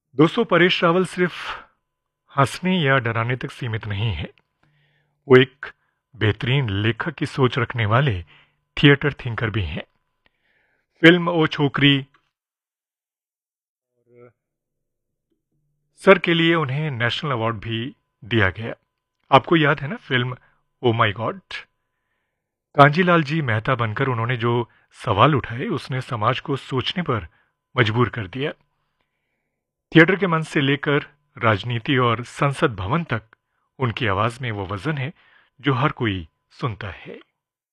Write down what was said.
दोस्तों, परेश रावल सिर्फ हंसने या डराने तक सीमित नहीं है। वो एक बेहतरीन लेखक की सोच रखने वाले थिएटर थिंकर भी हैं। फिल्म ओ छोकरी सर के लिए उन्हें नेशनल अवार्ड भी दिया गया। आपको याद है ना फिल्म ओ माई गॉड? कांजीलाल जी मेहता बनकर उन्होंने जो सवाल उठाए उसने समाज को सोचने पर मजबूर कर दिया। थिएटर के मंच से लेकर राजनीति और संसद भवन तक उनकी आवाज में वो वजन है जो हर कोई सुनता है।